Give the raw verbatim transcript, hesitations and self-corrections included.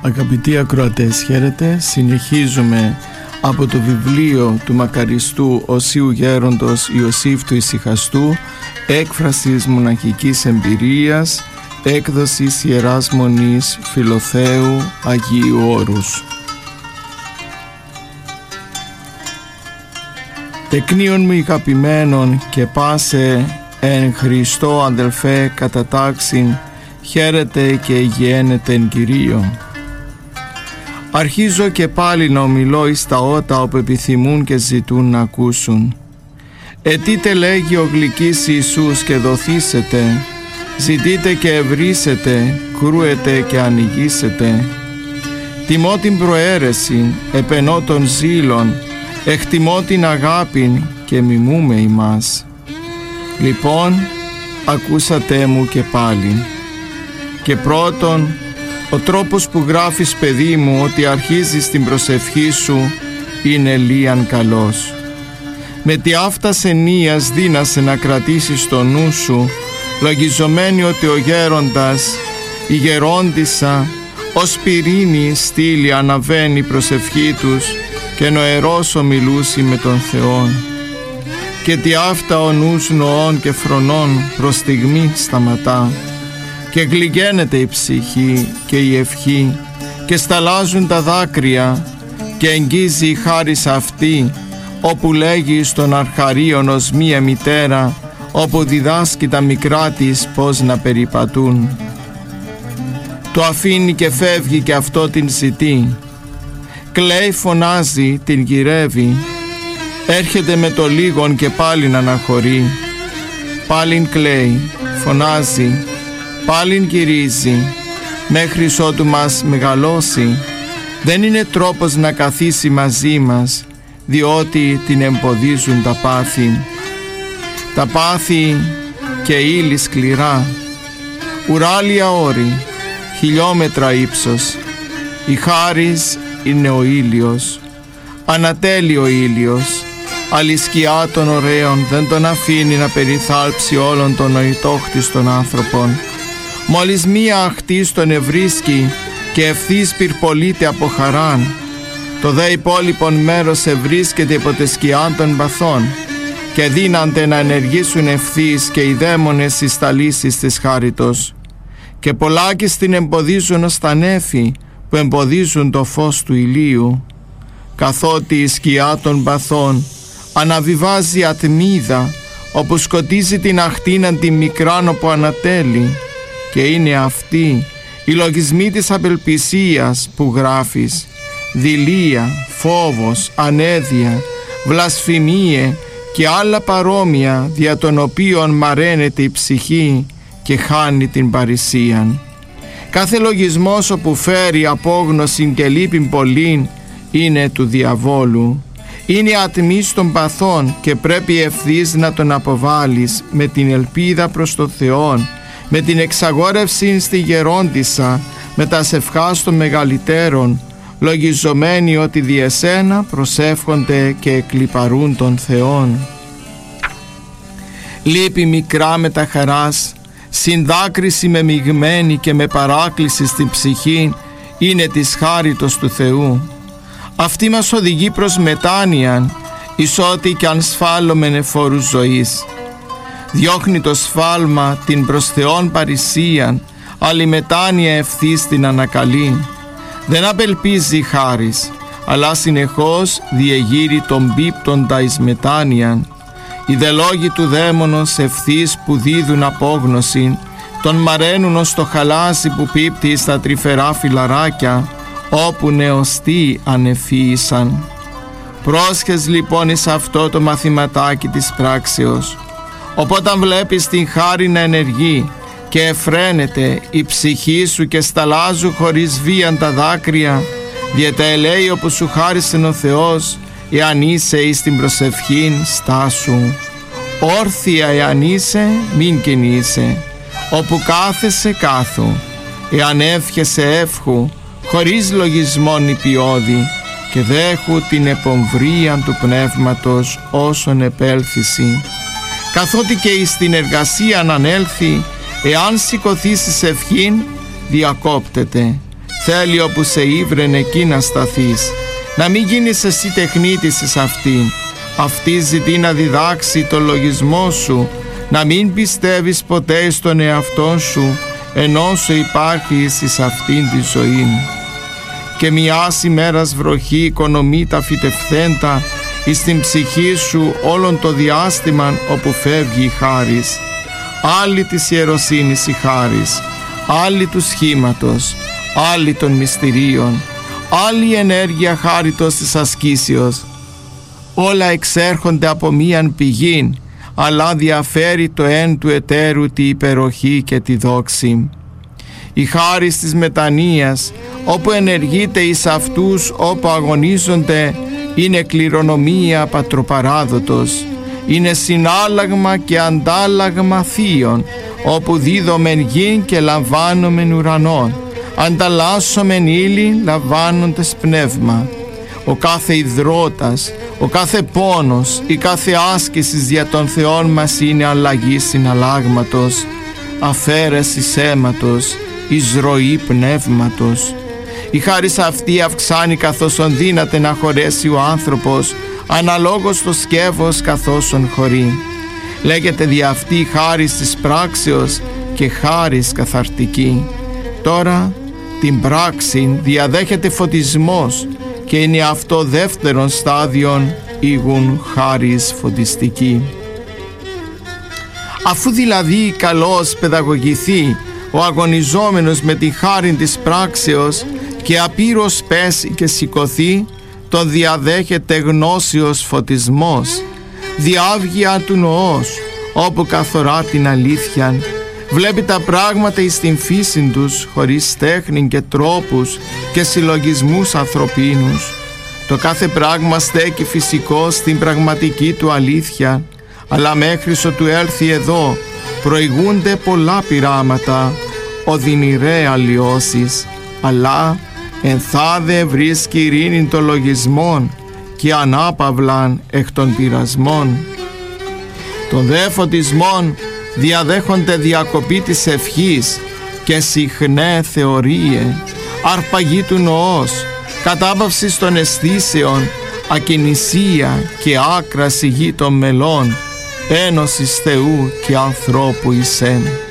Αγαπητοί ακροατές, χαίρετε. Συνεχίζουμε από το βιβλίο του μακαριστού Οσίου Γέροντος Ιωσήφ του Ησυχαστού, έκφρασης μοναχικής εμπειρίας, έκδοσης Ιεράς Μονής Φιλοθέου Αγίου Όρους. Τεκνίων μου αγαπημένων και πάσε εν Χριστώ αδελφέ κατά τάξιν, χαίρετε και υγιένετε εν Κυρίω. Αρχίζω και πάλι να ομιλώ εις τα ότα όπου επιθυμούν και ζητούν να ακούσουν. Ετείτε λέγει ο γλυκής Ιησούς και δοθήσετε, ζητείτε και ευρύσετε, κρούετε και ανοιγήσετε. Τιμώ την προαίρεση, επενώ των ζήλων, εκτιμώ την αγάπην και μιμούμε ημάς. Λοιπόν, ακούσατε μου και πάλι. Και πρώτον, ο τρόπος που γράφεις, παιδί μου, ότι αρχίζεις την προσευχή σου είναι λίαν καλός. Με τι αυτάς ενίας δύνασε να κρατήσεις το νου σου, λογιζομένη ότι ο γέροντας, η γερόντισσα, ως πυρήνη στήλη αναβαίνει η προσευχή τους και νοερός ομιλούσι με τον Θεόν. Και τι αυτά ο νους νοών και φρονών προς στιγμή σταματά και γλυκαίνεται η ψυχή και η ευχή και σταλάζουν τα δάκρυα και εγγίζει η χάρις αυτή, όπου λέγει στον αρχαρίον ως μία μητέρα, όπου διδάσκει τα μικρά της πώς να περιπατούν. Το αφήνει και φεύγει και αυτό την ζητεί. Κλαίει, φωνάζει, την γυρεύει, έρχεται με το λίγον και πάλιν αναχωρεί. Πάλιν κλαίει, φωνάζει, πάλιν γυρίζει, μέχρι ότου μας μεγαλώσει. Δεν είναι τρόπος να καθίσει μαζί μας, διότι την εμποδίζουν τα πάθη. Τα πάθη και ύλη σκληρά, ουράλια όρη, χιλιόμετρα ύψος. Η χάρις είναι ο ήλιος, ανατέλειο ήλιος, αλυσκιά των ωραίων, δεν τον αφήνει να περιθάλψει όλων των νοητόχτιστων άνθρωπων. Μόλις μία αχτής τον ευρίσκει και ευθύς πυρπολείται από χαράν, το δε υπόλοιπον μέρος ευρίσκεται υπό τη σκιά των παθών και δύνανται να ενεργήσουν ευθύς και οι δαίμονες εις τα λύσεις της χάριτος. Και πολλάκις την εμποδίζουν ως τα νέφη που εμποδίζουν το φως του ηλίου, καθότι η σκιά των παθών αναβιβάζει ατμίδα, όπου σκοτίζει την αχτίναν τη μικράν όπου ανατέλει, και είναι αυτοί οι λογισμοί της απελπισίας που γράφεις, δειλία, φόβος, ανέδεια, βλασφημίε και άλλα παρόμοια, δια των οποίων μαραίνεται η ψυχή και χάνει την παρησίαν. Κάθε λογισμός όπου φέρει απόγνωση και λύπην πολλήν είναι του διαβόλου. Είναι ατμής των παθών και πρέπει ευθύς να τον αποβάλεις με την ελπίδα προς το Θεόν, με την εξαγόρευση στη γερόντισσα, με τα σευχάς των μεγαλυτέρων, λογιζομένοι ότι δι' εσένα προσεύχονται και εκλιπαρούν των Θεών. Λύπη μικρά με τα χαράς, συνδάκριση με μειγμένη και με παράκληση στην ψυχή είναι της χάριτος του Θεού. Αυτή μας οδηγεί προς μετάνοιαν, εις ό,τι κι αν σφάλωμεν εφόρους ζωής. Διώχνει το σφάλμα την προς Θεόν παρησίαν, άλλη μετάνοια ευθύς την ανακαλεί. Δεν απελπίζει χάρις, αλλά συνεχώς διεγείρει τον πίπτοντα εις μετάνοιαν. Οι δε λόγοι του δαίμονος ευθύς που δίδουν απόγνωση, τον μαραίνουν ως το χαλάζι που πίπτει στα τρυφερά φυλαράκια, όπου νεοστοί ανεφύησαν. Πρόσχες λοιπόν εις αυτό το μαθηματάκι της πράξεως. Οπότε βλέπεις την χάρη να ενεργεί και εφραίνεται η ψυχή σου και σταλάζου χωρίς βίαν τα δάκρυα, διότι ελέει όπου σου χάρισε ο Θεός, εάν είσαι εις την προσευχήν στάσου. Όρθια εάν είσαι, μην κινείσαι, όπου κάθεσαι κάθου, εάν εύχεσαι εύχου, χωρίς λογισμόν υπηώδη, και δέχου την επομβρία του πνεύματος όσον επέλθηση. Καθότι και εις την εργασία ανέλθει, εάν σηκωθήσεις ευχήν, διακόπτεται. θέλει όπου σε ήβρεν εκεί να σταθείς. Να μην γίνεις εσύ τεχνίτης εις αυτήν. Αυτή ζητεί να διδάξει το λογισμό σου, να μην πιστεύεις ποτέ στον εαυτό σου, ενώ σου υπάρχεις εις αυτήν τη ζωή. Και μιας ημέρας βροχή οικονομεί τα φυτευθέντα εις την ψυχή σου όλον το διάστημα όπου φεύγει η χάρις. Άλλη της ιεροσύνης η χάρις, άλλη του σχήματος, άλλη των μυστηρίων, άλλη η ενέργεια χάριτος της ασκήσεως. Όλα εξέρχονται από μίαν πηγήν, αλλά διαφέρει το εν του εταίρου τη υπεροχή και τη δόξη. Η χάρις της μετανοίας, όπου ενεργείται εις αυτούς όπου αγωνίζονται, είναι κληρονομία πατροπαράδοτος, είναι συνάλλαγμα και αντάλλαγμα θείων, όπου δίδομεν γην και λαμβάνομεν ουρανών, ανταλλάσσομεν ύλη λαμβάνοντες πνεύμα. Ο κάθε ιδρώτας, ο κάθε πόνος, η κάθε άσκηση δια των Θεών μας είναι αλλαγή συναλλάγματος, αφαίρεση αίματος, εισρωή πνεύματος. Η χάρις αυτή αυξάνει καθώς δύναται να χωρέσει ο άνθρωπος, αναλόγως το σκεύος καθώς χωρεί. Λέγεται δι' αυτή η χάρις της πράξεως και χάρις καθαρτική. Τώρα την πράξη διαδέχεται φωτισμός και είναι αυτό δεύτερον στάδιον ήγουν χάρις φωτιστική. Αφού δηλαδή καλώς παιδαγωγηθεί ο αγωνιζόμενος με τη χάρη της πράξεως και απείρως πέσει και σηκωθεί, τον διαδέχεται γνώσιος φωτισμός, διάβγεια του νοός, όπου καθορά την αλήθεια, βλέπει τα πράγματα εις την φύση τους, χωρίς τέχνη και τρόπους και συλλογισμούς ανθρωπίνους. Το κάθε πράγμα στέκει φυσικό στην πραγματική του αλήθεια, αλλά μέχρι ότου έλθει εδώ προηγούνται πολλά πειράματα, οδυνηρέ αλλοιώσεις, αλλά ενθάδε βρίσκει ειρήνην των λογισμών και ανάπαυλαν εκ των πειρασμών. Των δε φωτισμών διαδέχονται διακοπή της ευχής και συχνέ θεωρίε, αρπαγή του νοός, κατάπαυση των αισθήσεων, ακινησία και άκρα σιγή των μελών, ένωσης Θεού και ανθρώπου εις εν.